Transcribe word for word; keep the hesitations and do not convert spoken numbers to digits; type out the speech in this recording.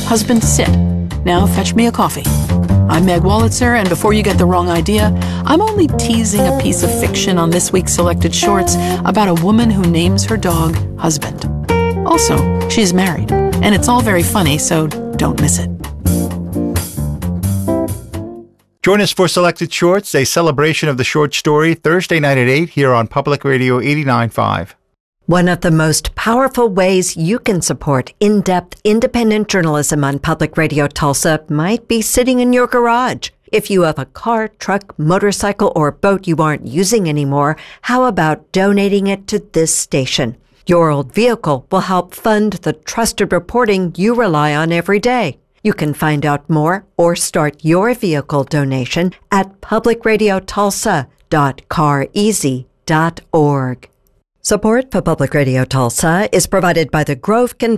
Husband, sit. Now fetch me a coffee. I'm Meg Wolitzer, and before you get the wrong idea, I'm only teasing a piece of fiction on this week's Selected Shorts about a woman who names her dog Husband. Also, she's married, and it's all very funny, so don't miss it. Join us for Selected Shorts, a celebration of the short story, Thursday night at eight here on Public Radio eighty-nine point five. One of the most powerful ways you can support in-depth independent journalism on Public Radio Tulsa might be sitting in your garage. If you have a car, truck, motorcycle, or boat you aren't using anymore, how about donating it to this station? Your old vehicle will help fund the trusted reporting you rely on every day. You can find out more or start your vehicle donation at public radio tulsa dot car easy dot org. Support for Public Radio Tulsa is provided by the Grove Convention